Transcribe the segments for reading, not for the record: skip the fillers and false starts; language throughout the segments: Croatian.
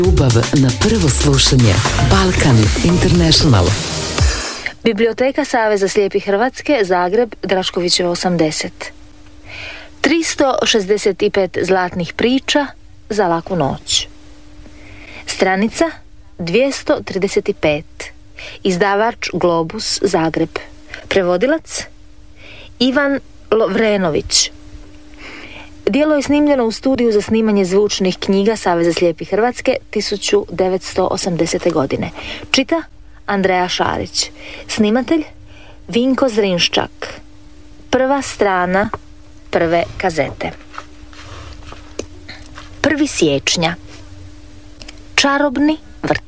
Ljubav na prvo slušanje. Balkan International. Biblioteka Saveza slijepih Hrvatske, Zagreb, Draškovićeva 80. 365 zlatnih priča za laku noć. Stranica 235. Izdavač Globus, Zagreb. Prevodilac Ivan Lovrenović. Djelo je snimljeno u studiju za snimanje zvučnih knjiga Saveza slijepih Hrvatske 1980. godine. Čita Andreja Šarić. Snimatelj Vinko Zrinščak. Prva strana prve kazete. 1. siječnja. Čarobni vrt.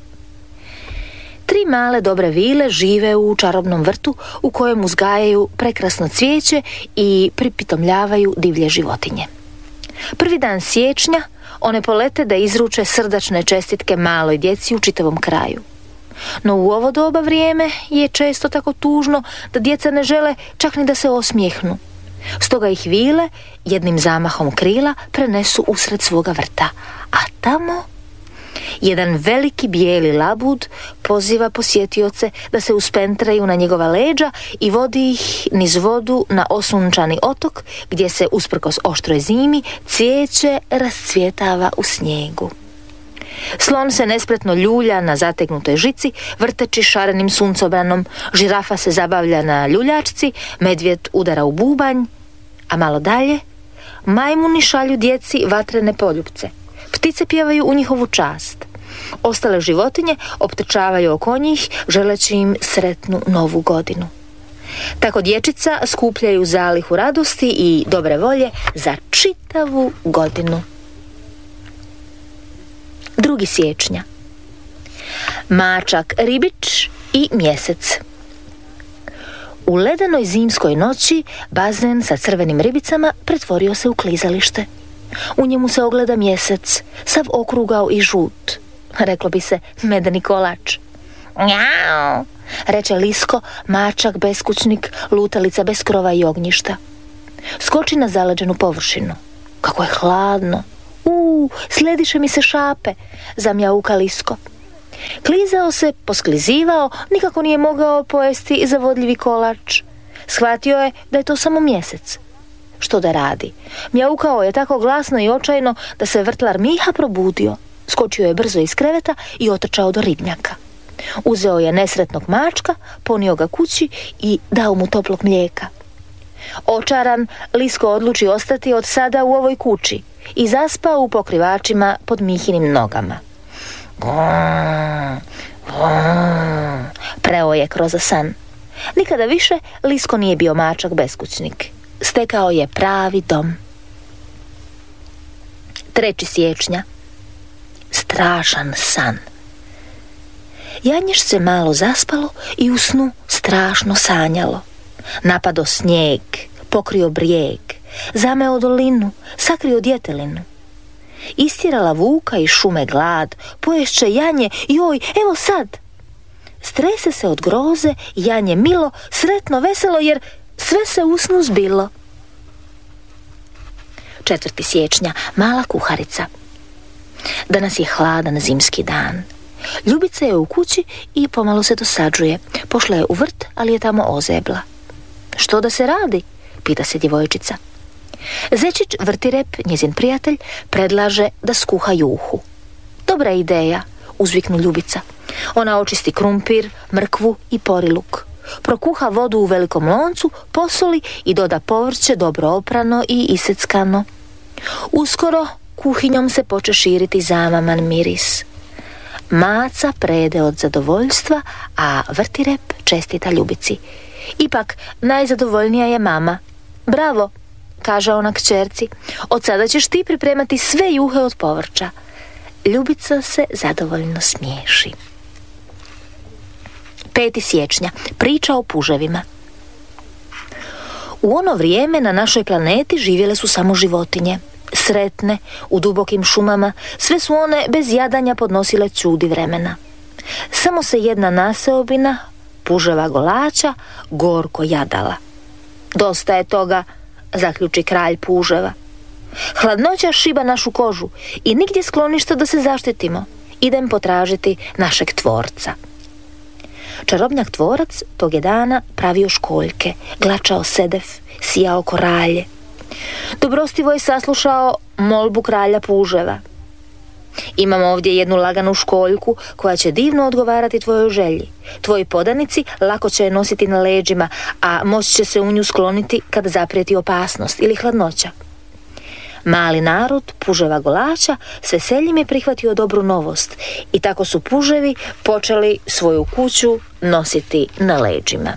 3 male dobre vile žive u čarobnom vrtu u kojem uzgajaju prekrasno cvijeće i pripitomljavaju divlje životinje. Prvi dan siječnja one polete da izruče srdačne čestitke maloj djeci u čitavom kraju. No u ovo doba vrijeme je često tako tužno da djeca ne žele čak ni da se osmijehnu. Stoga ih vile jednim zamahom krila prenesu usred svoga vrta, a tamo jedan veliki bijeli labud poziva posjetioce da se uspentraju na njegova leđa i vodi ih niz vodu na osunčani otok gdje se usprkos oštroj zimi cvijeće rascvjetava u snijegu. Slon se nespretno ljulja na zategnutoj žici, vrteći šarenim suncobranom, žirafa se zabavlja na ljuljačci, medvjed udara u bubanj, a malo dalje majmuni šalju djeci vatrene poljupce. Ptice pjevaju u njihovu čast. Ostale životinje optrčavaju oko njih, želeći im sretnu novu godinu. Tako dječica skupljaju zalihu radosti i dobre volje za čitavu godinu. 2. siječnja. Mačak Ribič i mjesec. U ledenoj zimskoj noći bazen sa crvenim ribicama pretvorio se u klizalište. U njemu se ogleda mjesec, sav okrugao i žut. Reklo bi se medeni kolač. Njau, reče Lisko, mačak beskućnik, lutalica bez krova i ognjišta. Skoči na zaleđenu površinu. Kako je hladno. Slediše mi se šape, zamjauka Lisko. Klizao se, posklizivao, nikako nije mogao pojesti zavodljivi kolač. Shvatio je da je to samo mjesec. Što da radi? Mjaukao je tako glasno i očajno da se vrtlar Miha probudio. Skočio je brzo iz kreveta i otrčao do ribnjaka. Uzeo je nesretnog mačka, ponio ga kući i dao mu toplog mlijeka. Očaran, Lisko odluči ostati od sada u ovoj kući i zaspao u pokrivačima pod Mihinim nogama. Preo je kroz san. Nikada više Lisko nije bio mačak beskućnik. Stekao je pravi dom. 3. siječnja. Strašan san. Janješ se malo zaspalo i u snu strašno sanjalo. Napado snijeg, pokrio brijeg, zameo dolinu, sakrio djetelinu. Istjerala vuka i šume glad, poješće Janje, joj, evo sad. Strese se od groze, Janje milo, sretno, veselo, jer sve se u snu zbilo. 4. siječnja. Mala kuharica. Danas je hladan zimski dan. Ljubica je u kući i pomalo se dosađuje. Pošla je u vrt, ali je tamo ozebla. Što da se radi? Pita se djevojčica. Zečić Vrtirep, njezin prijatelj, predlaže da skuha juhu. Dobra ideja, uzviknu Ljubica. Ona očisti krumpir, mrkvu i poriluk. Prokuha vodu u velikom loncu, posoli i doda povrće dobro oprano i iseckano. Uskoro kuhinjom se poče širiti zamaman miris. Maca prede od zadovoljstva, a Vrtirep čestita Ljubici. Ipak, najzadovoljnija je mama. Bravo, kaže ona kćerci, od sada ćeš ti pripremati sve juhe od povrća. Ljubica se zadovoljno smiješi. 5. siječnja. Priča o puževima. U ono vrijeme na našoj planeti živjele su samo životinje. Sretne, u dubokim šumama, sve su one bez jadanja podnosile čudi vremena. Samo se jedna naseobina, puževa golača, gorko jadala. Dosta je toga, zaključi kralj puževa. Hladnoća šiba našu kožu i nigdje skloništa da se zaštitimo. Idem potražiti našeg tvorca. Čarobnjak tvorac tog je dana pravio školjke, glačao sedef, sijao koralje. Dobrostivo je saslušao molbu kralja puževa. Imam ovdje jednu laganu školjku koja će divno odgovarati tvojoj želji. Tvoji podanici lako će je nositi na leđima, a moći će se u nju skloniti kad zaprijeti opasnost ili hladnoća. Mali narod puževa golača s veseljem je prihvatio dobru novost i tako su puževi počeli svoju kuću nositi na leđima.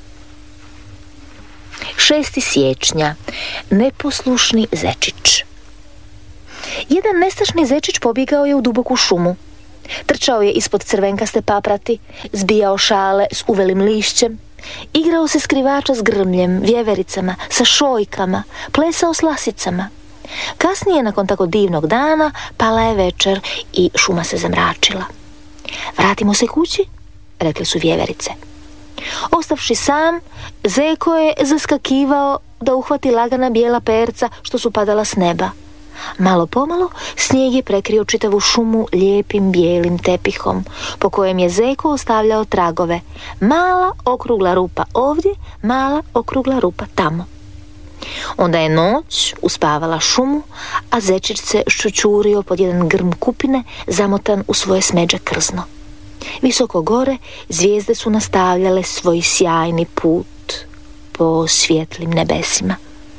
6. siječnja. Neposlušni zečić. Jedan nestašni zečić pobjegao je u duboku šumu. Trčao je ispod crvenkaste paprati, zbijao šale s uvelim lišćem, igrao se skrivača s grmljem, vjevericama, sa šojkama, plesao s lasicama. Kasnije, nakon tako divnog dana, pala je večer i šuma se zamračila. Vratimo se kući, rekli su vjeverice. Ostavši sam, zeko je zaskakivao da uhvati lagana bijela perca što su padala s neba. Malo pomalo snijeg je prekrio čitavu šumu lijepim bijelim tepihom, po kojem je zeko ostavljao tragove. Mala okrugla rupa ovdje, mala okrugla rupa tamo. Onda je noć uspavala šumu, a zečić se ščučurio pod jedan grm kupine, zamotan u svoje smeđe krzno. Visoko gore zvijezde su nastavljale svoj sjajni put po svjetlim nebesima.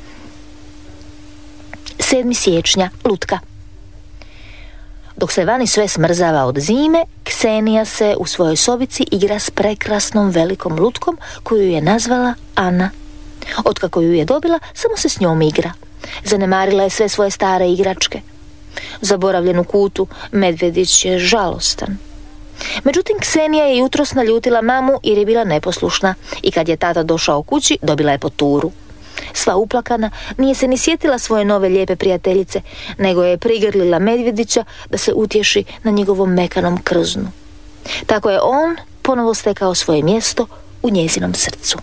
7. siječnja. Lutka. Dok se vani sve smrzava od zime, Ksenija se u svojoj sobici igra s prekrasnom velikom lutkom koju je nazvala Ana. Otkako ju je dobila, samo se s njom igra. Zanemarila je sve svoje stare igračke. Zaboravljen u kutu, medvjedić je žalostan. Međutim, Ksenija je jutros naljutila mamu jer je bila neposlušna i kad je tata došao kući, dobila je poturu. Sva uplakana, nije se ni sjetila svoje nove lijepe prijateljice, nego je prigrlila medvjedića da se utješi na njegovom mekanom krznu. Tako je on ponovo stekao svoje mjesto u njezinom srcu.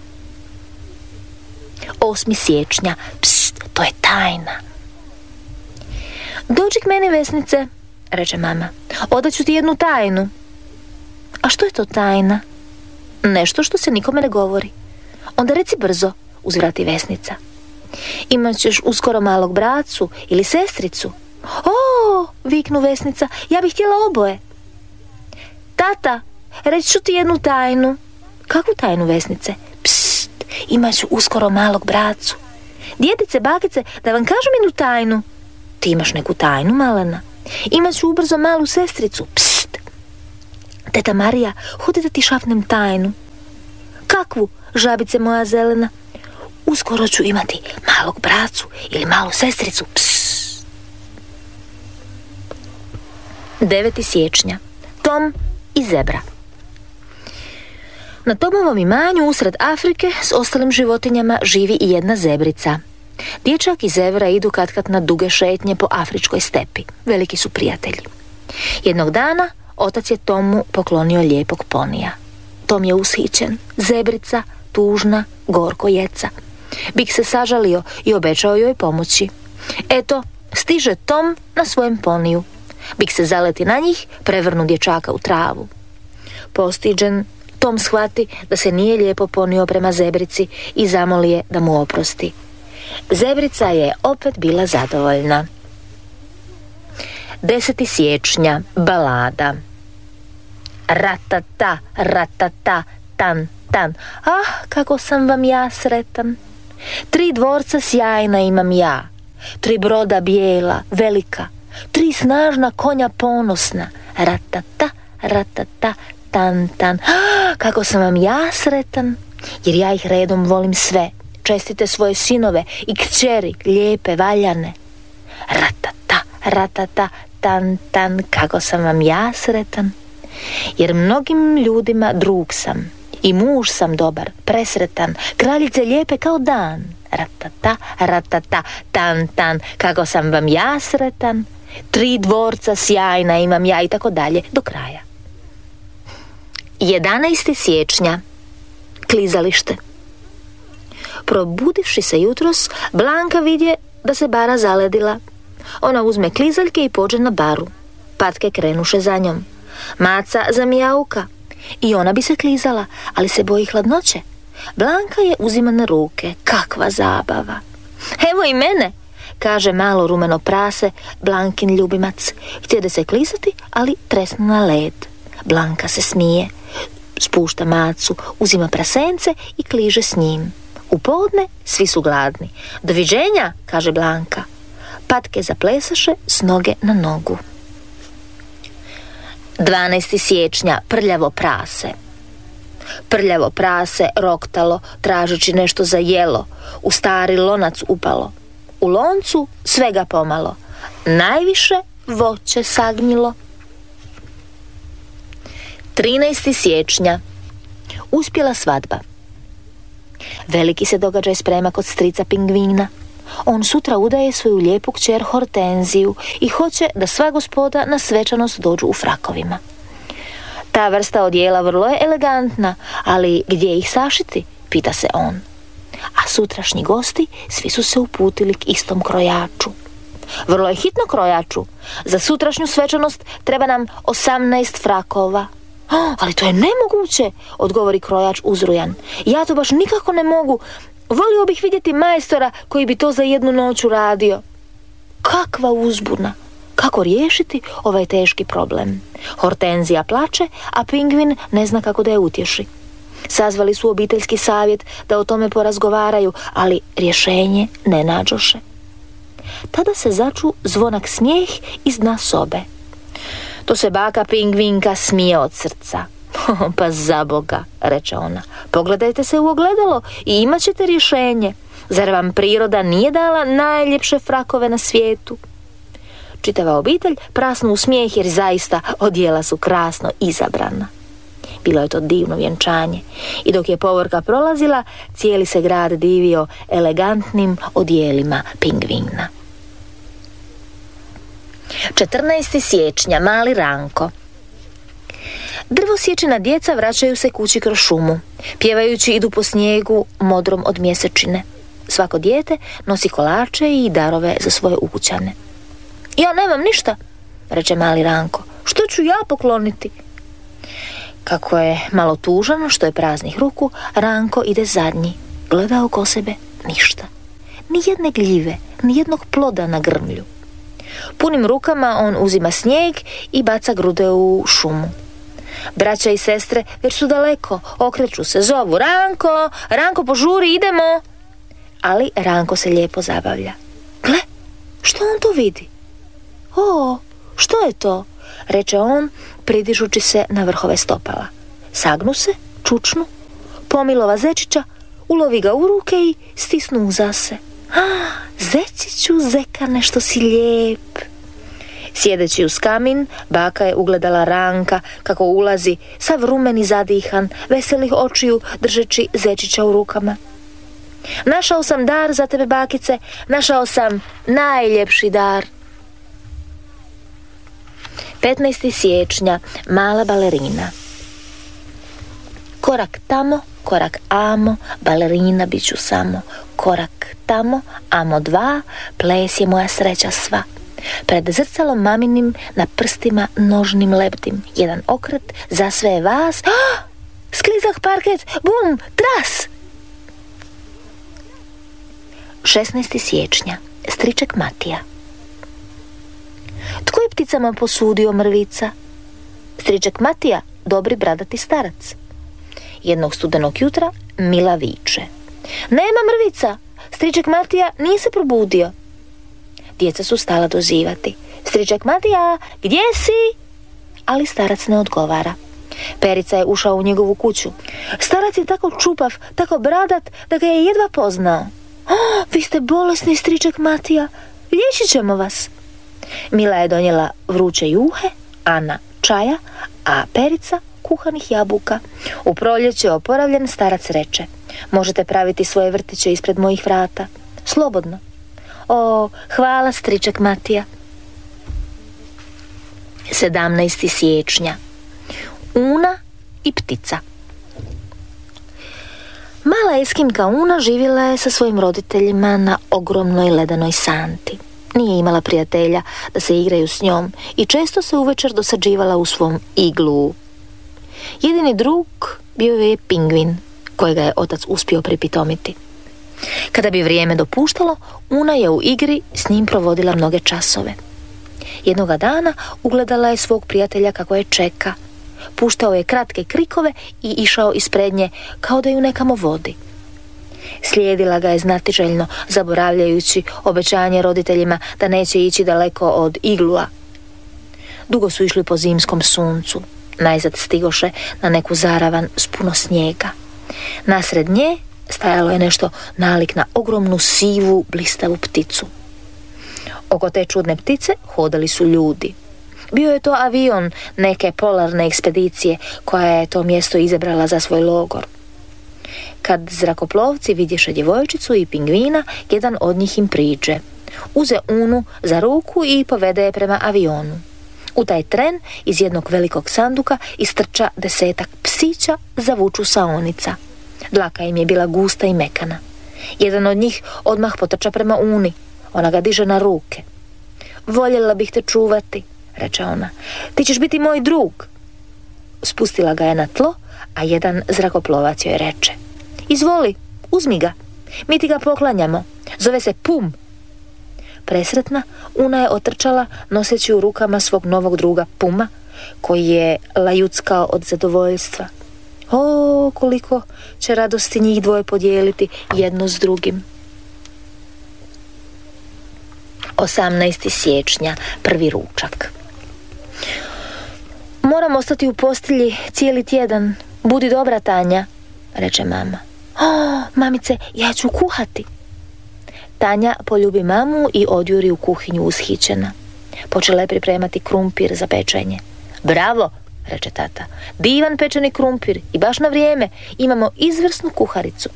8. siječnja. Pst, to je tajna. Dođi k meni, Vesnice, reče mama. Odaću ti jednu tajnu. A što je to tajna? Nešto što se nikome ne govori. Onda reci brzo, uzvrati Vesnica. Imat ćeš uskoro malog bracu ili sestricu. O, viknu Vesnica, ja bih htjela oboje. Tata, reći ću ti jednu tajnu. Kakvu tajnu, Vesnice? Psst, imat ću uskoro malog bracu. Djedice, bakice, da vam kažem jednu tajnu. Ti imaš neku tajnu, malena? Imat ću ubrzo malu sestricu. Psst. Teta Marija, hodi da ti šapnem tajnu. Kakvu, žabice moja zelena? Uskoro ću imati malog bracu ili malu sestricu. Psst. 9. siječnja. Tom i zebra. Na Tomovom imanju usred Afrike s ostalim životinjama živi i jedna zebrica. Dječak i zebra idu katkad na duge šetnje po afričkoj stepi. Veliki su prijatelji. Jednog dana otac je Tomu poklonio lijepog ponija. Tom je ushićen. Zebrica, tužna, gorko jeca. Bik se sažalio i obećao joj pomoći. Eto, stiže Tom na svojem poniju. Bik se zaleti na njih, prevrnu dječaka u travu. Postiđen, Tom shvati da se nije lijepo ponio prema zebrici i zamoli je da mu oprosti. Zebrica je opet bila zadovoljna. 10. siječnja. Balada. Ratata, ratata, tan, tan. Ah, kako sam vam ja sretan. 3 dvorca sjajna imam ja. 3 broda bijela, velika. 3 snažna konja ponosna. Ratata, ratata, tan, tan. Ah, kako sam vam ja sretan, jer ja ih redom volim sve. Čestite svoje sinove i kćeri, lijepe, valjane. Ratata, ratata, tan, tan, kako sam vam ja sretan, jer mnogim ljudima drug sam i muž sam dobar, presretan, kraljice lijepe kao dan. Ratata, ratata, tan, tan, kako sam vam ja sretan, 3 dvorca sjajna imam ja i tako dalje do kraja. 11. siječnja. Klizalište. Probudivši se jutros, Blanka vidje da se bara zaledila. Ona uzme klizaljke i pođe na baru. Patke krenuše za njom. Maca zamijauka i ona bi se klizala, ali se boji hladnoće. Blanka je uzima na ruke. Kakva zabava! Evo i mene, kaže malo rumeno prase, Blankin ljubimac. Htjede se klizati, ali tresnu na led. Blanka se smije, spušta macu, uzima prasence i kliže s njim. U podne svi su gladni. Doviđenja, kaže Blanka. Patke zaplesaše s noge na nogu. 12. siječnja, prljavo prase. Prljavo prase roktalo, tražeći nešto za jelo. U stari lonac upalo. U loncu svega pomalo. Najviše voće sagnilo. 13. siječnja. Uspjela svadba. Veliki se događaj sprema kod strica Pingvina. On sutra udaje svoju lijepu kćer Hortenziju i hoće da sva gospoda na svečanost dođu u frakovima. Ta vrsta odjela vrlo je elegantna, ali gdje ih sašiti, pita se on. A sutrašnji gosti svi su se uputili k istom krojaču. Vrlo je hitno, krojaču. Za sutrašnju svečanost treba nam 18 frakova. Ali to je nemoguće, odgovori krojač uzrujan. Ja to baš nikako ne mogu. Volio bih vidjeti majstora koji bi to za jednu noć uradio. Kakva uzbuna! Kako riješiti ovaj teški problem? Hortenzija plače, a Pingvin ne zna kako da je utješi. Sazvali su obiteljski savjet da o tome porazgovaraju, ali rješenje ne nađoše. Tada se začu zvonak smijeh iz dna sobe. To se baka Pingvinka smije od srca. Pa za Boga, reče ona, pogledajte se u ogledalo i imat ćete rješenje. Zar vam priroda nije dala najljepše frakove na svijetu? Čitava obitelj prasnu u smijeh jer zaista odjela su krasno izabrana. Bilo je to divno vjenčanje i dok je povorka prolazila, cijeli se grad divio elegantnim odjelima Pingvina. 14. siječnja, mali Ranko. Drvosječina djeca vraćaju se kući kroz šumu. Pjevajući idu po snijegu modrom od mjesečine. Svako dijete nosi kolače i darove za svoje ukućane. Ja nemam ništa, reče mali Ranko. Što ću ja pokloniti? Kako je malo tužan što je praznih ruku, Ranko ide zadnji. Gleda oko sebe, ništa. Ni jedne gljive, ni jednog ploda na grmlju. Punim rukama on uzima snijeg i baca grude u šumu. Braća i sestre već su daleko, okreću se, zovu: Ranko, Ranko, požuri, idemo. Ali Ranko se lijepo zabavlja. Gle, što on to vidi? O, što je to? Reče on, pridižući se na vrhove stopala. Sagnu se, čučnu, pomilova zečića, ulovi ga u ruke i stisnu uza se. Zečiću, zekane, što si lijep. Sjedeći uz kamin, baka je ugledala Ranka kako ulazi, sav rumen i zadihan, veselih očiju, držeći zečića u rukama. Našao sam dar za tebe, bakice, našao sam najljepši dar. 15. siječnja, mala balerina. Korak tamo, korak amo, balerina bit ću samo. Korak tamo, amo dva, ples je moja sreća sva. Pred zrcalom maminim, na prstima nožnim lebdim. Jedan okret, za sve vas. Sklizak parket, bum, tras! 16. siječnja, striček Matija. Tko je pticama posudio mrvica? Striček Matija, dobri bradati starac. Jednog studenog jutra Mila viče: nema mrvica, striček Matija nije se probudio. Djeca su stala dozivati: striček Matija, gdje si? Ali starac ne odgovara. Perica je ušao u njegovu kuću. Starac je tako čupav, tako bradat da ga je jedva poznao. Vi ste bolesni, striček Matija, liječit ćemo vas. Mila je donijela vruće juhe, Ana čaja, a Perica kuhanih jabuka. U proljeće oporavljen starac reče: možete praviti svoje vrtiće ispred mojih vrata, slobodno. O, hvala, striček Matija. 17. siječnja, Una i ptica. Mala Eskimka Una živjela je sa svojim roditeljima na ogromnoj ledenoj santi. Nije imala prijatelja da se igraju s njom i često se uvečer dosađivala u svom iglu. Jedini drug bio je pingvin, kojega je otac uspio pripitomiti. Kada bi vrijeme dopuštalo, Una je u igri s njim provodila mnoge časove. Jednoga dana ugledala je svog prijatelja kako je čeka. Puštao je kratke krikove i išao ispred nje kao da ju nekamo vodi. Slijedila ga je znatiželjno, zaboravljajući obećanje roditeljima da neće ići daleko od iglua. Dugo su išli po zimskom suncu. Najzad stigoše na neku zaravan s puno snijega. Nasred nje stajalo je nešto nalik na ogromnu sivu blistavu pticu. Oko te čudne ptice hodali su ljudi. Bio je to avion neke polarne ekspedicije koja je to mjesto izabrala za svoj logor. Kad zrakoplovci vidješe djevojčicu i pingvina, jedan od njih im priđe. Uze Unu za ruku i povede je prema avionu. U taj tren iz jednog velikog sanduka istrča 10 psića zavuču saonica. Dlaka im je bila gusta i mekana. Jedan od njih odmah potrča prema Uni. Ona ga diže na ruke. Voljela bih te čuvati, reče ona. Ti ćeš biti moj drug. Spustila ga je na tlo, a jedan zrakoplovac joj reče. Izvoli, uzmi ga. Mi ti ga poklanjamo. Zove se Pum. Presretna, Una je otrčala noseći u rukama svog novog druga Puma, koji je lajuckao od zadovoljstva. O, koliko će radosti njih dvoje podijeliti jedno s drugim. 18. siječnja, prvi ručak. Moram ostati u postelji cijeli tjedan. Budi dobra, Tanja, reče mama. O, mamice, ja ću kuhati. Tanja poljubi mamu i odjuri u kuhinju ushićena. Počela je pripremati krumpir za pečenje. Bravo, reče tata. Divan pečeni krumpir i baš na vrijeme. Imamo izvrsnu kuharicu.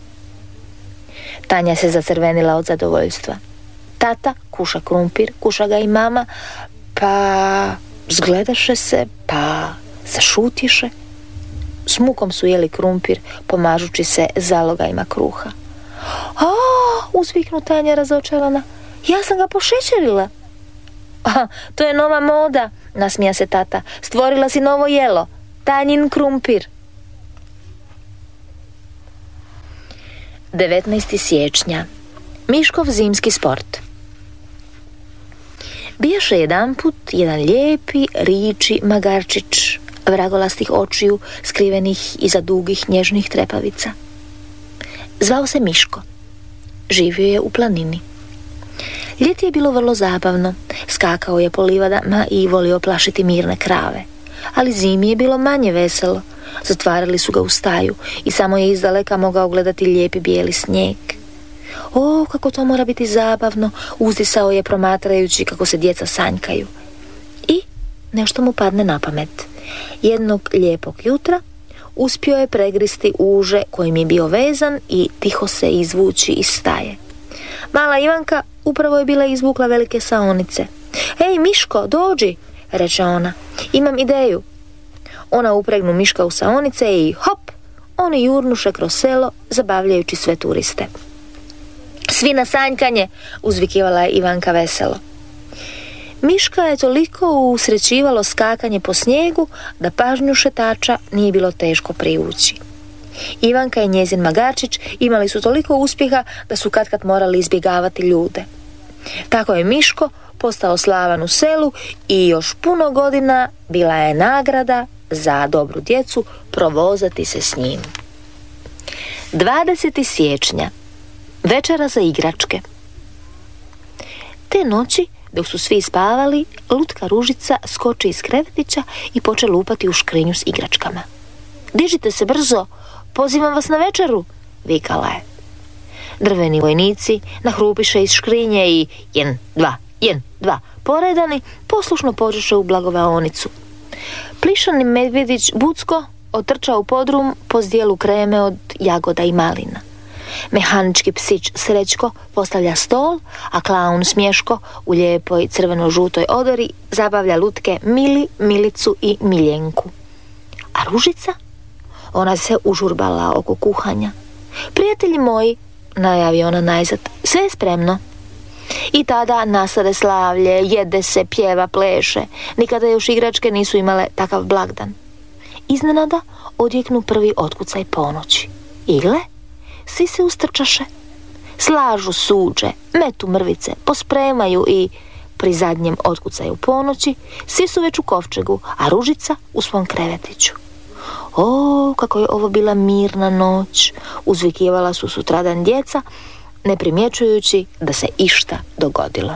Tanja se zacrvenila od zadovoljstva. Tata kuša krumpir, kuša ga i mama, pa zgledaše se, pa zašutješe. S mukom su jeli krumpir, pomažući se zalogajima kruha. A, uzviknu Tanja razočarana. Ja sam ga pošećerila. A, to je nova moda, nasmija se tata. Stvorila si novo jelo, Tanjin krumpir. 19. siječnja. Miškov zimski sport. Bijaše jedanput jedan lijepi, riči magarčić, vragolastih očiju, skrivenih iza dugih nježnih trepavica. Zvao se Miško. Živio je u planini. Ljeti je bilo vrlo zabavno. Skakao je po livadama i volio plašiti mirne krave. Ali zimi je bilo manje veselo. Zatvarali su ga u staju i samo je izdaleka mogao gledati lijepi bijeli snijeg. O, kako to mora biti zabavno, uzdisao je promatrajući kako se djeca sanjkaju. I nešto mu padne na pamet. Jednog lijepog jutra uspio je pregristi uže kojim je bio vezan i tiho se izvući iz staje. Mala Ivanka upravo je bila izvukla velike saonice. Ej, Miško, dođi, reče ona. Imam ideju. Ona upregnu Miška u saonice i hop, oni jurnuše kroz selo, zabavljajući sve turiste. Svi na sanjkanje, uzvikivala je Ivanka veselo. Miška je toliko usrećivalo skakanje po snijegu da pažnju šetača nije bilo teško privući. Ivanka i njezin magarčić imali su toliko uspjeha da su katkad morali izbjegavati ljude. Tako je Miško postao slavan u selu i još puno godina bila je nagrada za dobru djecu provozati se s njim. 20. siječnja. Večera za igračke. Te noći, dok su svi spavali, lutka Ružica skoči iz krevetića i poče lupati u škrinju s igračkama. Dižite se brzo, pozivam vas na večeru, vikala je. Drveni vojnici nahrupiše iz škrinje i 1, 2, poredani poslušno pođeše u blagovaonicu. Plišani medvjedić Bucko otrča u podrum po zdjelu kreme od jagoda i malina. Mehanički psić Srećko postavlja stol, a klaun Smješko u lijepoj crveno-žutoj odori zabavlja lutke Mili, Milicu i Miljenku. A Ružica? Ona se užurbala oko kuhanja. Prijatelji moji, najavi ona najzad, sve je spremno. I tada nastade slavlje, jede se, pjeva, pleše. Nikada još igračke nisu imale takav blagdan. Iznenada odjeknu prvi otkucaj ponoći. I gle, svi se ustrčaše. Slažu suđe, metu mrvice, pospremaju i pri zadnjem otkucaju ponoći svi su već u kovčegu, a Ružica u svom krevetiću. O, kako je ovo bila mirna noć, uzvikivala su sutradan djeca, ne primjećujući da se išta dogodilo.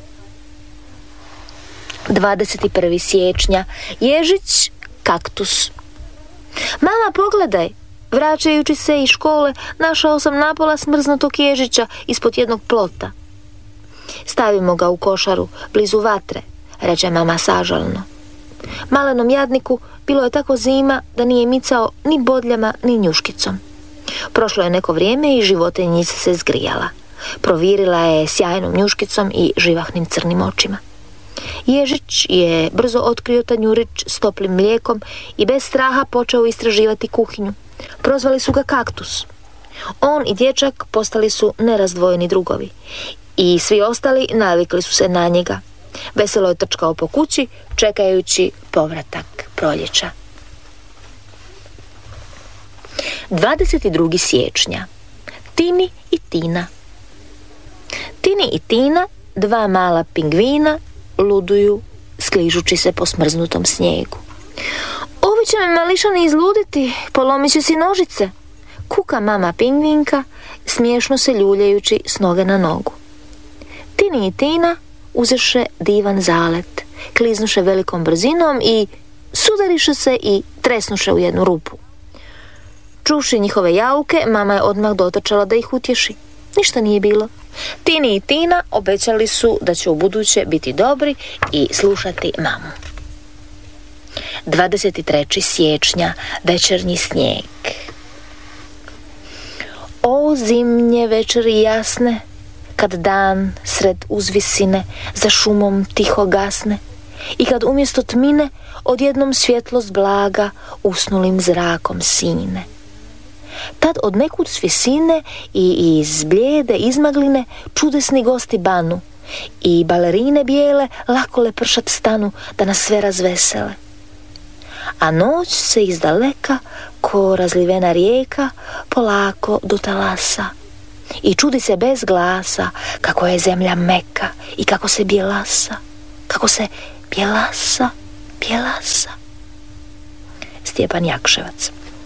21. siječnja. Ježić, kaktus. Mama, pogledaj, vraćajući se iz škole, našao sam napola smrznutog ježića ispod jednog plota. Stavimo ga u košaru, blizu vatre, reče mama sažalno. Malenom jadniku bilo je tako zima da nije micao ni bodljama ni njuškicom. Prošlo je neko vrijeme i životinjica se zgrijala. Provirila je sjajnom njuškicom i živahnim crnim očima. Ježić je brzo otkrio tanjurić s toplim mlijekom i bez straha počeo istraživati kuhinju. Prozvali su ga kaktus. On i dječak postali su nerazdvojeni drugovi i svi ostali navikli su se na njega. Veselo je trčkao po kući, čekajući povratak proljeća. 22. siječnja. Tini i Tina. Tini i Tina, dva mala pingvina, luduju skližući se po smrznutom snijegu. Ovi će me mališani izluditi, polomit će si nožice, kuka mama pingvinka, smiješno se ljuljajući s noge na nogu. Tini i Tina uzeše divan zalet, kliznuše velikom brzinom i sudariše se i tresnuše u jednu rupu. Čuvši njihove jauke, mama je odmah dotrčala da ih utješi. Ništa nije bilo. Tini i Tina obećali su da će ubuduće biti dobri i slušati mamu. 23. siječnja. Večernji snijeg. O zimnje večeri jasne, kad dan sred uzvisine za šumom tiho gasne i kad umjesto tmine odjednom svjetlost blaga usnulim zrakom sine. Tad od nekud s visine i iz blijede izmagline čudesni gosti banu i balerine bijele lako lepršat stanu da nas sve razvesele. A noć se izdaleka ko razlivena rijeka polako dotalasa i čudi se bez glasa kako je zemlja meka i kako se bjelasa, kako se bjelasa. Stjepan Jakševac.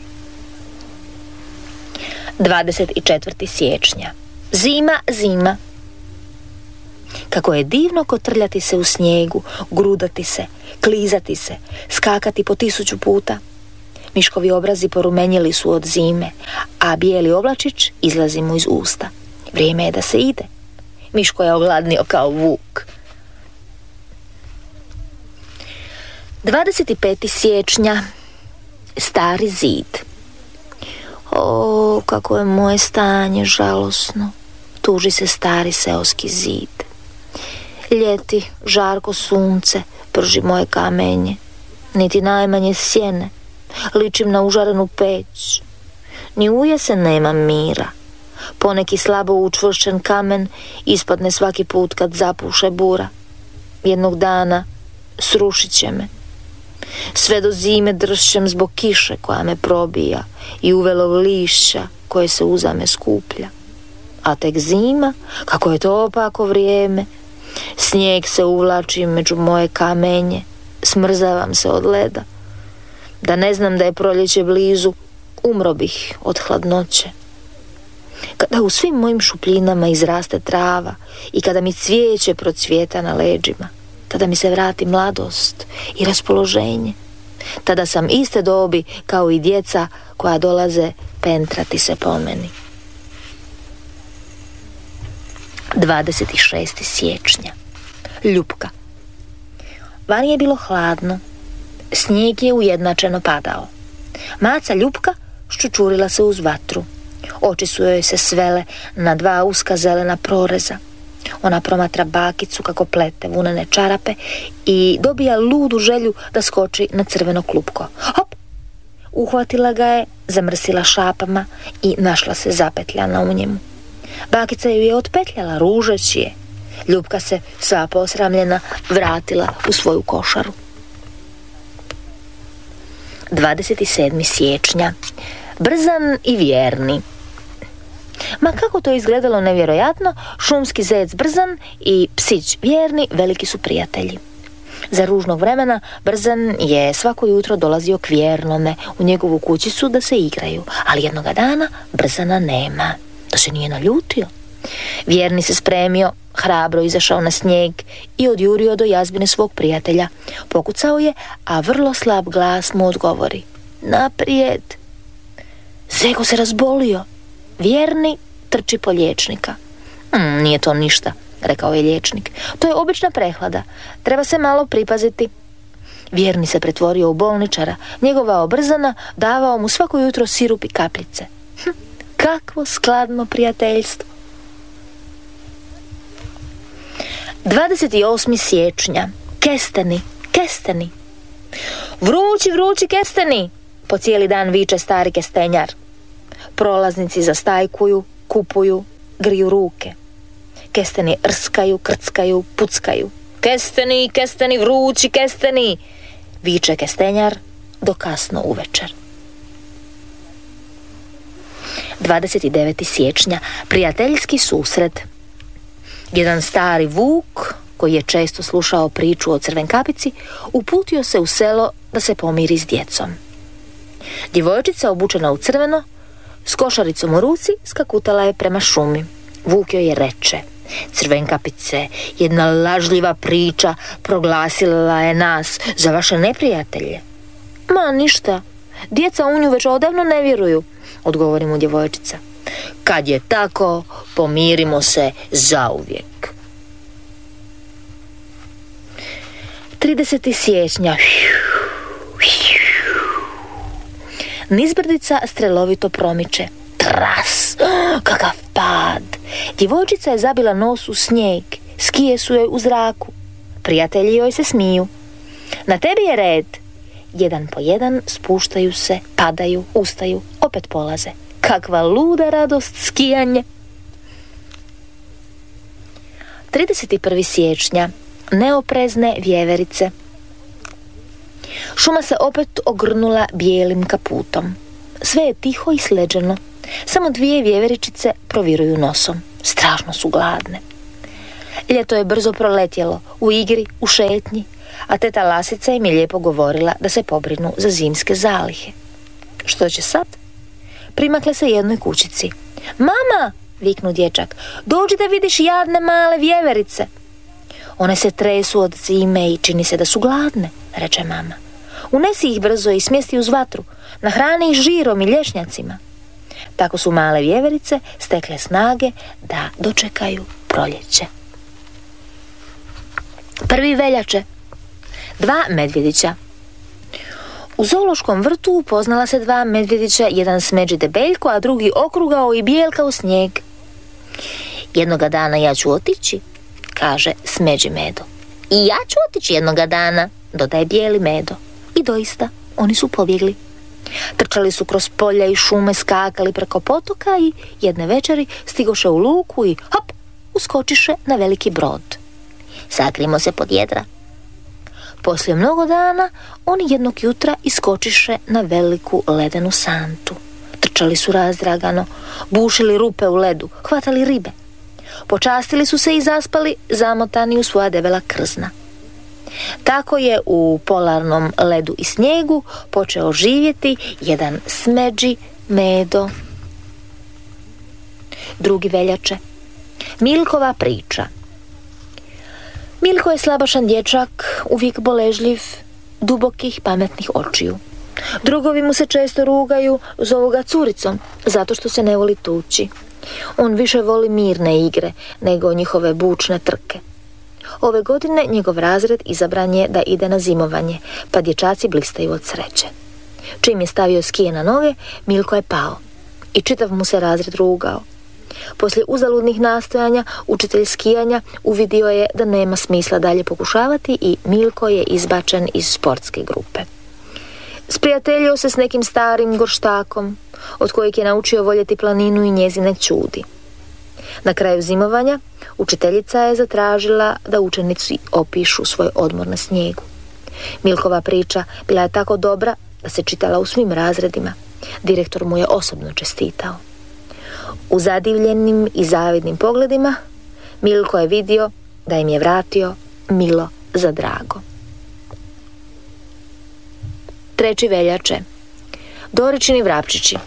24. siječnja. Zima. Kako je divno kotrljati se u snijegu, grudati se, klizati se, skakati po 1000 puta. Miškovi obrazi porumenjili su od zime, a bijeli oblačić izlazi mu iz usta. Vrijeme je da se ide. Miško je ogladnio kao vuk. 25. siječnja. Stari zid. O, kako je moje stanje žalosno, tuži se stari seoski zid. Ljeti, žarko sunce prži moje kamenje, niti najmanje sjene, ličim na užarenu peć. Ni u jesen nema mira, poneki slabo učvršćen kamen ispadne svaki put kad zapuše bura. Jednog dana srušit će me. Sve do zime dršćem zbog kiše koja me probija i uvelog lišća koje se uzame skuplja. A tek zima, kako je to opako vrijeme, snijeg se uvlači među moje kamenje, smrzavam se od leda. Da ne znam da je proljeće blizu, umro bih od hladnoće. Kada u svim mojim šupljinama izraste trava i kada mi cvijeće procvijeta na leđima, tada mi se vrati mladost i raspoloženje. Tada sam iste dobi kao i djeca koja dolaze pentrati se po meni. 26. siječnja. Ljupka. Vani je bilo hladno. Snijeg je ujednačeno padao. Maca Ljupka ščučurila se uz vatru. Oči su joj se svele na 2 uska zelena proreza. Ona promatra bakicu kako plete vunene čarape i dobija ludu želju da skoči na crveno klupko. Hop! Uhvatila ga je, zamrsila šapama i našla se zapetljana u njemu. Bakica ju je otpetljala ružeći je. Ljupka se, sva posramljena, vratila u svoju košaru. 27. siječnja. Brzan i vjerni. Ma kako to izgledalo nevjerojatno, šumski zec Brzan i psić Vjerni veliki su prijatelji. Za ružnog vremena Brzan je svako jutro dolazio k Vjernome u njegovu kućicu da se igraju, ali jednoga dana Brzana nema, da se nije naljutio. Vjerni se spremio, hrabro izašao na snijeg i odjurio do jazbine svog prijatelja. Pokucao je, a vrlo slab glas mu odgovori: naprijed. Zeko se razbolio. Vjerni trči po liječnika. Nije to ništa, rekao je liječnik. To je obična prehlada. Treba se malo pripaziti. Vjerni se pretvorio u bolničara, njegovao Brzana, davao mu svako jutro sirup i kapljice. Kakvo skladno prijateljstvo. 28. siječnja. Kesteni. Vrući kesteni, po cijeli dan viče stari kestenjar. Prolaznici zastajkuju, kupuju, griju ruke. Kesteni rskaju, krckaju, puckaju. Kesteni, vrući kesteni, viče kestenjar do kasno uvečer. 29. siječnja. Prijateljski susret. Jedan stari vuk, koji je često slušao priču o Crvenkapici, uputio se u selo da se pomiri s djecom. Djevojčica obučena u crveno, s košaricom u ruci, skakutala je prema šumi. Vuk joj je reče: Crvenkapice, jedna lažljiva priča proglasila je nas za vaše neprijatelje. Ma ništa, djeca u nju već odavno ne vjeruju, odgovori mu djevojčica. Kad je tako, pomirimo se zauvijek. 30. siječnja. Nizbrdica strelovito promiče. Tras! Kakav pad! Djevojčica je zabila nos u snijeg. Skije su joj u zraku. Prijatelji joj se smiju. Na tebi je red. Jedan po jedan spuštaju se, padaju, ustaju, opet polaze. Kakva luda radost skijanje! 31. siječnja. Neoprezne vjeverice. Šuma se opet ogrnula bijelim kaputom. Sve je tiho i sleđeno. Samo dvije vjeveričice proviruju nosom. Strašno su gladne. Ljeto je brzo proletjelo, u igri, u šetnji, a teta Lasica im je lijepo govorila da se pobrinu za zimske zalihe. Što će sad? Primakle se jednoj kućici. Mama, viknu dječak, dođi da vidiš jadne male vjeverice. One se tresu od zime i čini se da su gladne, reče mama. Unesi ih brzo i smjesti uz vatru, nahrani ih žirom i lješnjacima. Tako su male vjeverice stekle snage da dočekaju proljeće. 1. veljače. 2 medvjedića. U zoološkom vrtu upoznala se 2 medvjedića, jedan smeđi debeljko, a drugi okrugao i bijelkao snijeg. Jednoga dana ja ću otići, kaže smeđi Medo. I ja ću otići jednoga dana, dodaje bijeli Medo. I doista, oni su pobjegli. Trčali su kroz polja i šume, skakali preko potoka i jedne večeri stigoše u luku i hop, uskočiše na veliki brod. Sakrimo se pod jedra. Poslije mnogo dana, oni jednog jutra iskočiše na veliku ledenu santu. Trčali su razdragano, bušili rupe u ledu, hvatali ribe. Počastili su se i zaspali, zamotani u svoja debela krzna. Tako je u polarnom ledu i snijegu počeo živjeti jedan smeđi Medo. 2. veljače. Milkova priča. Milko je slabašan dječak, uvijek boležljiv, dubokih pametnih očiju. Drugovi mu se često rugaju, zovu ga curicom, zato što se ne voli tući. On više voli mirne igre nego njihove bučne trke. Ove godine njegov razred izabran je da ide na zimovanje, pa dječaci blistaju od sreće. Čim je stavio skije na noge, Milko je pao i čitav mu se razred rugao. Poslije uzaludnih nastojanja, učitelj skijanja uvidio je da nema smisla dalje pokušavati i Milko je izbačen iz sportske grupe. Sprijateljio se s nekim starim gorštakom, od kojeg je naučio voljeti planinu i njezine ćudi. Na kraju zimovanja učiteljica je zatražila da učenici opišu svoj odmor na snijegu. Milkova priča bila je tako dobra da se čitala u svim razredima. Direktor mu je osobno čestitao. U zadivljenim i zavidnim pogledima Milko je vidio da im je vratio milo za drago. 3. veljače. Doričini vrapčići.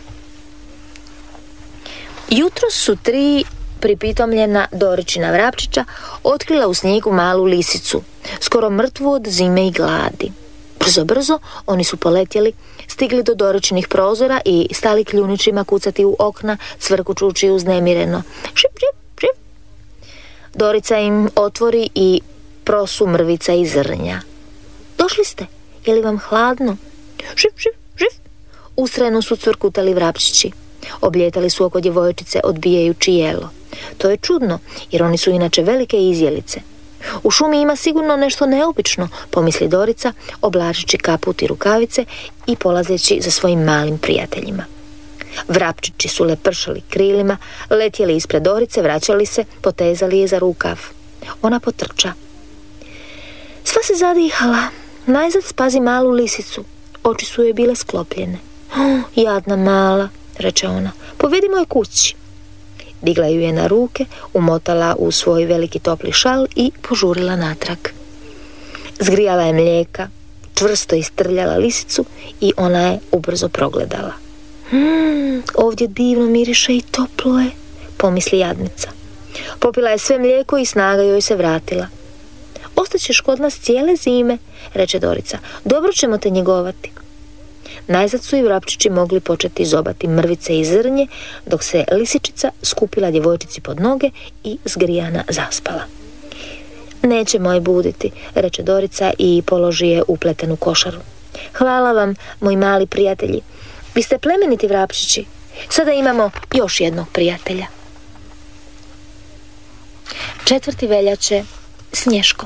Jutros su 3 pripitomljena Doričina vrapčića otkrila u snijegu malu lisicu, skoro mrtvu od zime i gladi. Brzo oni su poletjeli, stigli do Doričinih prozora i stali kljuničima kucati u okna, cvrkučući uznemireno. Šip, šip, šip. Dorica im otvori i prosu mrvica i zrnja. Došli ste, je li vam hladno? Šip, šip, šip. Ustrajno su cvrkutali vrapčići. Oblijetali su oko djevojčice odbijajući jelo. To je čudno, jer oni su inače velike izjelice. U šumi ima sigurno nešto neobično, pomisli Dorica, oblačići kaput i rukavice i polazeći za svojim malim prijateljima. Vrapčići su lepršali krilima, letjeli ispred Dorice, vraćali se, potezali je za rukav. Ona potrča. Sva se zadihala, najzad spazi malu lisicu. Oči su joj bile sklopljene. Jadna mala, reče ona, povedimo je kući. Digla ju je na ruke, umotala u svoj veliki topli šal i požurila natrag. Zgrijala je mlijeka, čvrsto istrljala lisicu i ona je ubrzo progledala. Ovdje divno miriše i toplo je, pomisli jadnica. Popila je sve mlijeko i snaga joj se vratila. Ostaćeš kod nas cijele zime, reče Dorica, dobro ćemo te njegovati. Najzad su i vrapčići mogli početi zobati mrvice i zrnje, dok se lisičica skupila djevojčici pod noge i zgrijana zaspala. Nećemo je buditi, reče Dorica i položi je upletenu košaru. Hvala vam, moji mali prijatelji. Vi ste plemeniti vrapčići. Sada imamo još jednog prijatelja. 4. veljače. Snješko.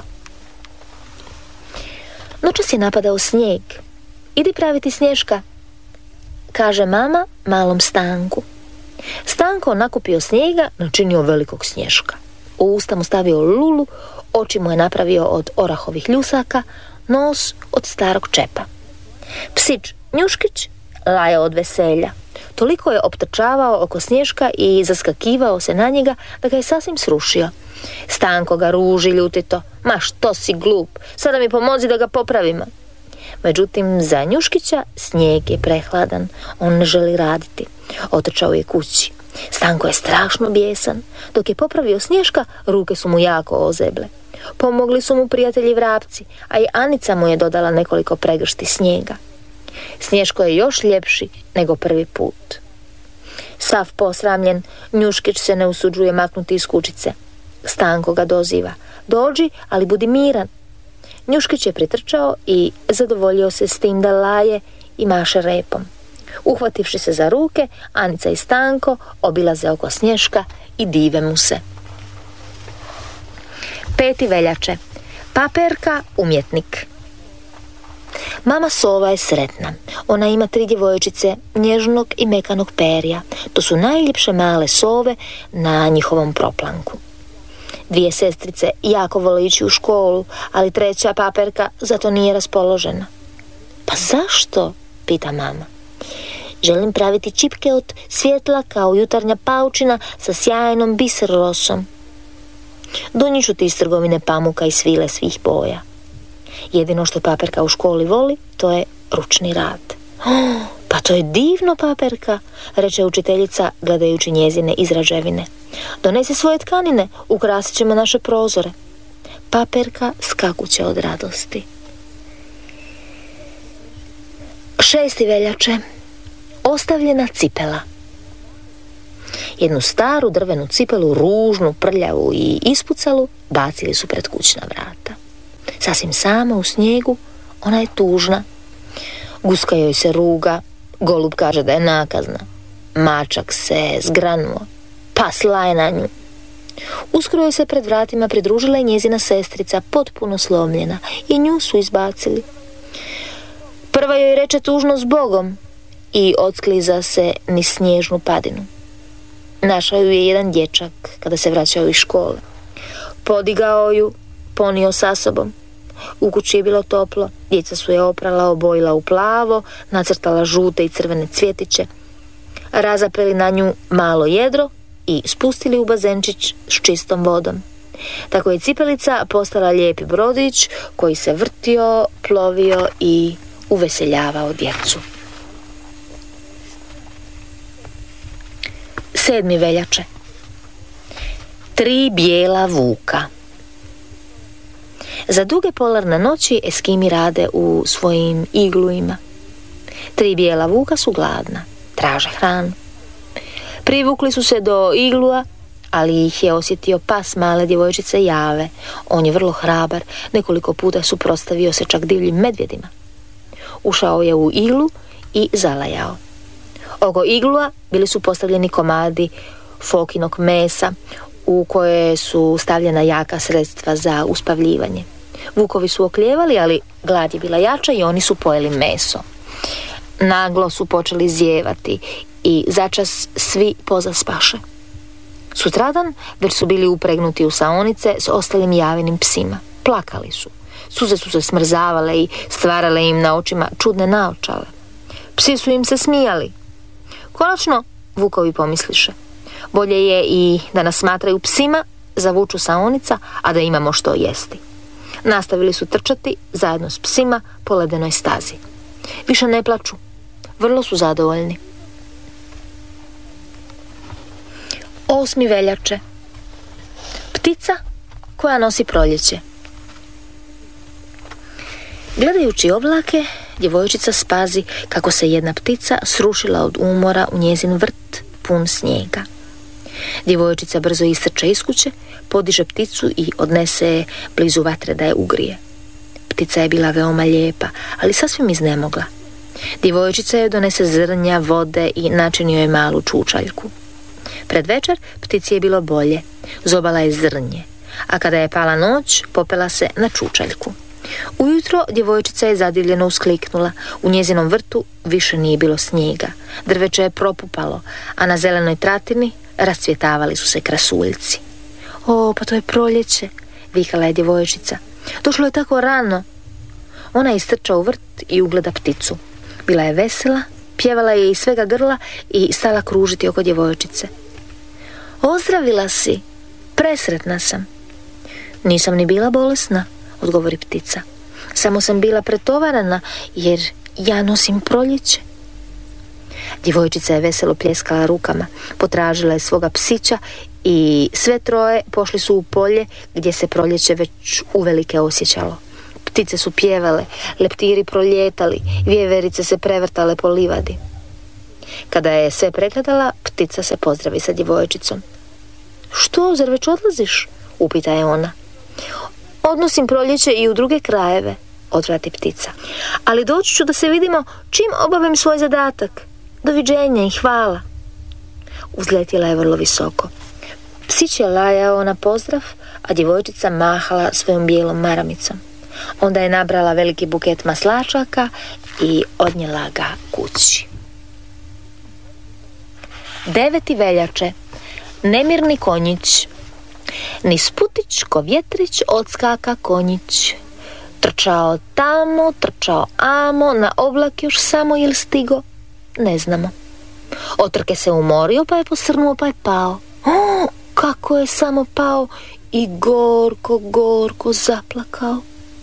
Noćas je napadao snijeg. Idi praviti Snješka, kaže mama malom Stanku. Stanko nakupio snijega, načinio velikog Snješka. U usta mu stavio lulu, oči mu je napravio od orahovih ljusaka, nos od starog čepa. Psić Njuškić laje od veselja. Toliko je optrčavao oko Snješka i zaskakivao se na njega da ga je sasvim srušio. Stanko ga ruži ljutito. Ma što si glup, sada mi pomozi da ga popravimo. Međutim, za Njuškića snijeg je prehladan, on ne želi raditi. Otrčao je kući. Stanko je strašno bijesan. Dok je popravio Snješka, ruke su mu jako ozeble. Pomogli su mu prijatelji vrapci, a i Anica mu je dodala nekoliko pregršti snijega. Snješko je još ljepši nego prvi put. Sav posramljen, Njuškić se ne usuđuje maknuti iz kućice. Stanko ga doziva. Dođi, ali budi miran. Njuškić je pritrčao i zadovoljio se s tim da laje i maše repom. Uhvativši se za ruke, Anica i Stanko obilaze oko Snješka i dive mu se. 5. veljače. Paperka umjetnik. Mama sova je sretna. Ona ima 3 djevojčice nježnog i mekanog perja. To su najljepše male sove na njihovom proplanku. 2 sestrice jako vole ići u školu, ali 3. Paperka zato nije raspoložena. Pa zašto? Pita mama. Želim praviti čipke od svjetla kao jutarnja paučina sa sjajnom biser rosom. Donijet ću ti iz trgovine pamuka i svile svih boja. Jedino što Paperka u školi voli, to je ručni rad. Pa to je divno, Paperka, reče učiteljica gledajući njezine izrađevine. Donesi svoje tkanine, ukrasit ćemo naše prozore. Paperka skakuće od radosti. 6. veljače. Ostavljena cipela. Jednu staru drvenu cipelu, ružnu, prljavu i ispucalu, bacili su pred kućna vrata. Sasvim sama u snijegu, ona je tužna. Guska joj se ruga, golub kaže da je nakazna. Mačak se zgranuo, pas laje na nju. Uskoro joj se pred vratima pridružila i njezina sestrica, potpuno slomljena, i nju su izbacili. Prva joj reče tužno zbogom i odskliza se niz snježnu padinu. Našao ju je jedan dječak kada se vraćao iz škole. Podigao ju, ponio sa sobom. U kući je bilo toplo, djeca su je oprala, obojila u plavo, nacrtala žute i crvene cvjetiće, razapeli na nju malo jedro i spustili u bazenčić s čistom vodom. Tako je cipelica postala lijepi brodić koji se vrtio, plovio i uveseljavao djecu. 7. veljače. 3 bijela vuka. Za duge polarne noći Eskimi rade u svojim igluima. 3 bijela vuka su gladna, traže hranu. Privukli su se do iglua, ali ih je osjetio pas male djevojčice Jave. On je vrlo hrabar, nekoliko puta suprotstavio se čak divljim medvjedima. Ušao je u iglu i zalajao. Oko iglua bili su postavljeni komadi fokinog mesa u koje su stavljena jaka sredstva za uspavljivanje. Vukovi su oklijevali, ali glad je bila jača i oni su pojeli meso. Naglo su počeli zijevati i začas svi pozaspaše. Sutradan već su bili upregnuti u saonice s ostalim Javinim psima. Plakali su. Suze su se smrzavale i stvarale im na očima čudne naočale. Psi su im se smijali. Konačno, vukovi pomisliše, bolje je i da nas smatraju psima, zavuču saonica, a da imamo što jesti. Nastavili su trčati zajedno s psima po ledenoj stazi. Više ne plaču, vrlo su zadovoljni. 8. veljače. Ptica koja nosi proljeće. Gledajući oblake, djevojčica spazi kako se jedna ptica srušila od umora u njezin vrt pun snijega. Djevojčica brzo istrče iz kuće, podiže pticu i odnese je blizu vatre da je ugrije. Ptica je bila veoma lijepa, ali sasvim iznemogla. Djevojčica je donese zrnja, vode i načinio je malu čučaljku. Pred večer ptici je bilo bolje, zobala je zrnje, a kada je pala noć, popela se na čučaljku. Ujutro djevojčica je zadivljeno uskliknula. U njezinom vrtu više nije bilo snijega. Drveće je propupalo, a na zelenoj tratini rascvjetavali su se krasuljci. O, pa to je proljeće, vikala je djevojčica. Došlo je tako rano. Ona istrča u vrt i ugleda pticu. Bila je vesela, pjevala je iz svega grla i stala kružiti oko djevojčice. Ozdravila si, presretna sam. Nisam ni bila bolesna, odgovori ptica. Samo sam bila pretovarana jer ja nosim proljeće. Djevojčica je veselo pljeskala rukama, potražila je svoga psića i sve troje pošli su u polje gdje se proljeće već uvelike osjećalo. Ptice su pjevale, leptiri proljetali, vjeverice se prevrtale po livadi. Kada je sve pregledala, ptica se pozdravi sa djevojčicom. Što, zar već odlaziš? Upita je ona. Odnosim proljeće i u druge krajeve, odvrati ptica. Ali doći ću da se vidimo čim obavim svoj zadatak. Doviđenja i hvala. Uzletjela je vrlo visoko. Psić je lajao na pozdrav, a djevojčica mahala svojom bijelom maramicom. Onda je nabrala veliki buket maslačaka i odnijela ga kući. 9. veljače. Nemirni konjić. Niz putić ko vjetrić odskaka konjić. Trčao tamo, trčao amo, na oblak još samo jel stigo, ne znamo. Od trke se umorio, pa je posrnuo, pa je pao. O, kako je samo pao i gorko, gorko zaplakao.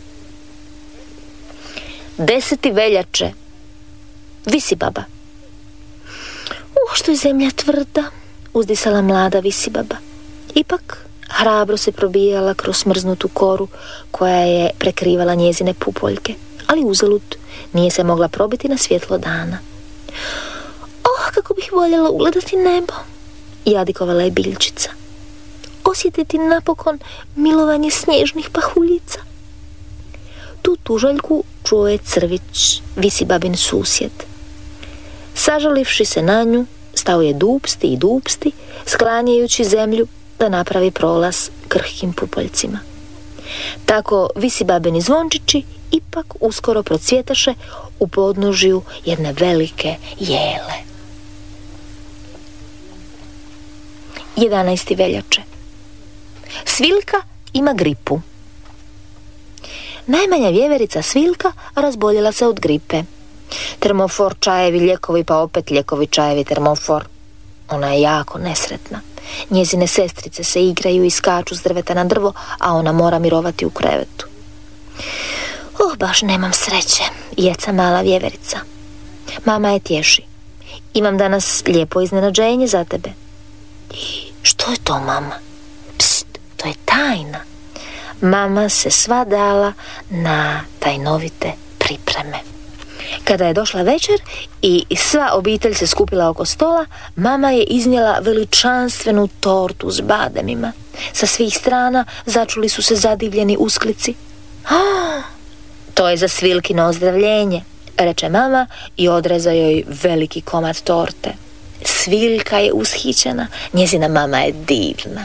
10. veljače. Visibaba. Što je zemlja tvrda, uzdisala mlada visibaba. Ipak hrabro se probijala kroz smrznutu koru koja je prekrivala njezine pupoljke, ali uzalud, nije se mogla probiti na svjetlo dana. Oh, kako bih voljela ugledati nebo, jadikovala je biljčica. Osjetiti napokon milovanje snježnih pahuljica. Tu tužaljku čuo je Crvić, visibabin susjed. Sažalivši se na nju, stao je dupsti i dupsti, sklanjajući zemlju da napravi prolaz krhkim pupoljcima. Tako visibabini zvončići ipak uskoro procvjetaše u podnožju jedne velike jele. 11. veljače. Sviljka ima gripu. Najmanja vjeverica Sviljka razboljela se od gripe. Termofor, čajevi, lijekovi, pa opet lijekovi, čajevi, termofor. Ona je jako nesretna. Njezine sestrice se igraju i skaču s drveta na drvo, a ona mora mirovati u krevetu. Baš nemam sreće, jeca mala vjeverica. Mama je tješi. Imam danas lijepo iznenađenje za tebe. Što je to, mama? Pst, to je tajna. Mama se sva dala na tajnovite pripreme. Kada je došla večer i sva obitelj se skupila oko stola, mama je iznijela veličanstvenu tortu s bademima. Sa svih strana začuli su se zadivljeni usklici. To je za Sviljkino ozdravljenje, reče mama i odreza joj veliki komad torte. Sviljka je ushićena, njezina mama je divna.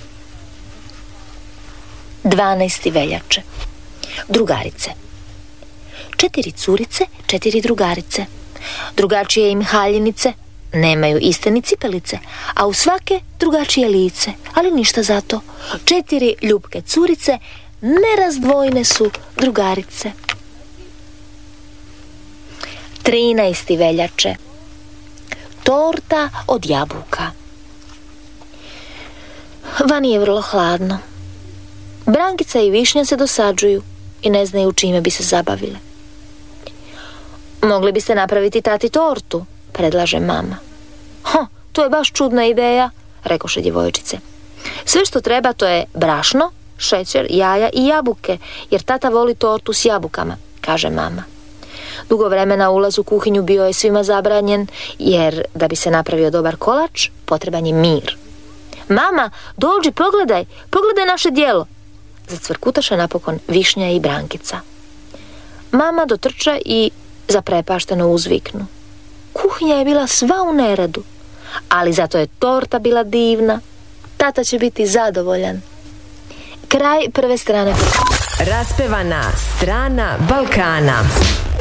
12. veljače. Drugarice. 4 curice, 4 drugarice. Drugačije im haljinice, nemaju iste ni cipelice, a u svake drugačije lice, ali ništa zato. 4 ljubke curice, nerazdvojne su drugarice. 13. veljače. Torta od jabuka. Vani je vrlo hladno. Brankica i Višnja se dosađuju i ne znaju čime bi se zabavile. Mogli biste napraviti tati tortu, predlaže mama. To je baš čudna ideja, rekoše djevojčice. Sve što treba to je brašno, šećer, jaja i jabuke, jer tata voli tortu s jabukama, kaže mama. Dugo vremena ulaz u kuhinju bio je svima zabranjen, jer da bi se napravio dobar kolač, potreban je mir. Mama, dođi, pogledaj naše djelo, zacvrkutaše napokon Višnja i Brankica. Mama dotrča i zaprepašteno uzviknu. Kuhinja je bila sva u neredu, ali zato je torta bila divna. Tata će biti zadovoljan. Kraj prve strane. Raspevana strana Balkana.